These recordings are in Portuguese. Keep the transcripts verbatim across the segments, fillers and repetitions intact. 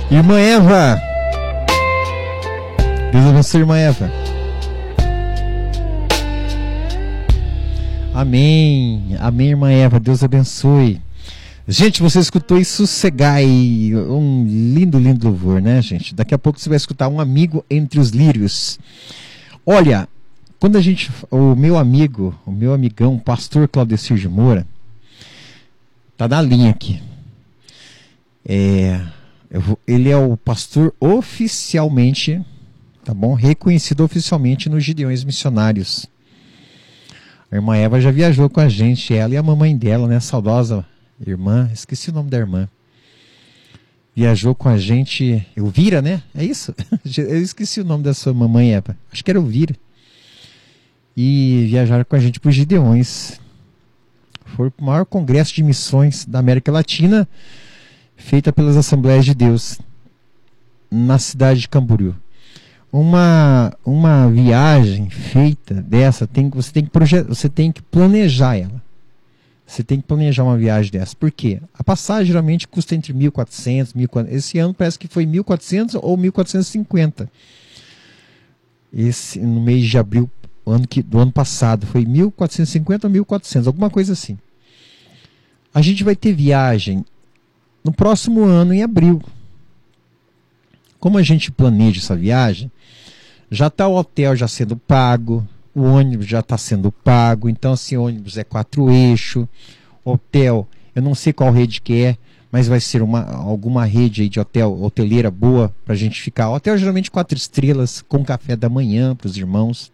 Irmã Eva, Deus abençoe, irmã Eva. Amém, amém, irmã Eva, Deus abençoe. Gente, você escutou isso, Sossegai, um lindo, lindo louvor, né, gente? Daqui a pouco você vai escutar Um Amigo Entre os Lírios. Olha, quando a gente, o meu amigo, o meu amigão, pastor Claudecir de Moura, tá na linha aqui. É, eu vou, ele é o pastor oficialmente, tá bom? Reconhecido oficialmente nos Gideões Missionários. A irmã Eva já viajou com a gente, ela e a mamãe dela, né? Saudosa irmã, esqueci o nome da irmã. Viajou com a gente, Elvira, né? É isso? Eu esqueci o nome da sua mamãe, Eva. Acho que era Elvira. E viajaram com a gente para os Gideões. Foi o maior congresso de missões da América Latina, feita pelas Assembleias de Deus, na cidade de Camboriú. Uma, uma viagem feita dessa, tem, você, tem que projet, você tem que planejar ela. Você tem que planejar uma viagem dessa. Por quê? A passagem geralmente custa entre mil e quatrocentos, mil e quatrocentos. Esse ano parece que foi mil e quatrocentos ou mil quatrocentos e cinquenta. Esse, no mês de abril ano que, do ano passado. Foi mil quatrocentos e cinquenta ou mil e quatrocentos, alguma coisa assim. A gente vai ter viagem no próximo ano, em abril. Como a gente planeja essa viagem, já está o hotel já sendo pago, o ônibus já está sendo pago, então assim, o ônibus é quatro eixos, hotel, eu não sei qual rede que é, mas vai ser uma, alguma rede aí de hotel, hoteleira boa para a gente ficar. Hotel geralmente quatro estrelas, com café da manhã para os irmãos.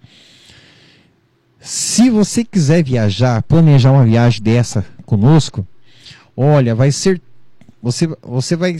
Se você quiser viajar, planejar uma viagem dessa conosco, olha, vai ser, você, você vai,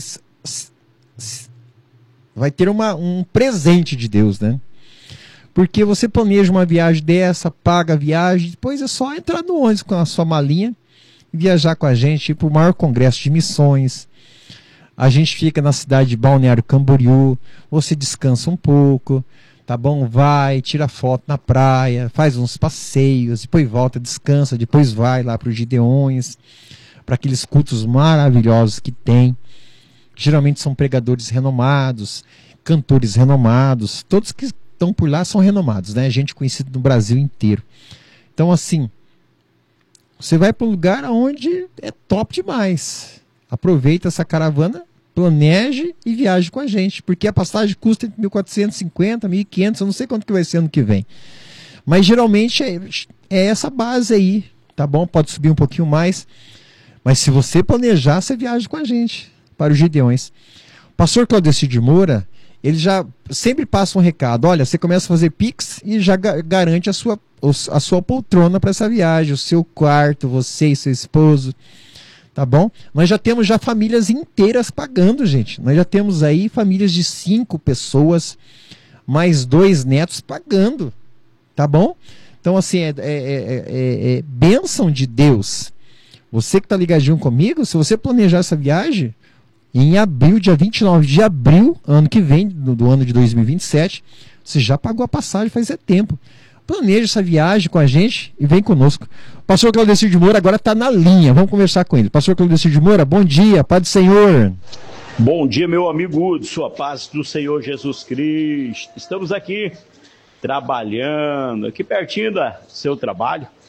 vai ter uma, um presente de Deus, né? Porque você planeja uma viagem dessa, paga a viagem, depois é só entrar no ônibus com a sua malinha e viajar com a gente para o maior congresso de missões. A gente fica na cidade de Balneário Camboriú, você descansa um pouco, tá bom? Vai, tira foto na praia, faz uns passeios, depois volta, descansa, depois vai lá para os Gideões, para aqueles cultos maravilhosos que tem. Geralmente são pregadores renomados, cantores renomados, todos que estão por lá são renomados, né? Gente conhecida no Brasil inteiro. Então, assim, você vai para um lugar onde é top demais. Aproveita essa caravana, planeje e viaje com a gente, porque a passagem custa entre mil quatrocentos e cinquenta, mil e quinhentos, eu não sei quanto que vai ser ano que vem. Mas geralmente é, é essa base aí, tá bom? Pode subir um pouquinho mais, mas se você planejar, você viaja com a gente para os Gideões. O pastor Claudecir de Moura, ele já sempre passa um recado. Olha, você começa a fazer Pix e já garante a sua, a sua poltrona para essa viagem, o seu quarto, você e seu esposo, tá bom? Nós já temos já famílias inteiras pagando, gente. Nós já temos aí famílias de cinco pessoas, mais dois netos pagando, tá bom? Então, assim, é, é, é, é, é bênção de Deus. Você que está ligadinho comigo, se você planejar essa viagem, em abril, dia vinte e nove de abril, ano que vem, do, do ano de dois mil e vinte e sete, você já pagou a passagem faz é tempo. Planeje essa viagem com a gente e vem conosco. O pastor Claudecir de Moura agora está na linha, vamos conversar com ele. Pastor Claudecir de Moura, bom dia, paz do Senhor. Bom dia, meu amigo Hudson, a paz do Senhor Jesus Cristo. Estamos aqui trabalhando, aqui pertinho do seu trabalho.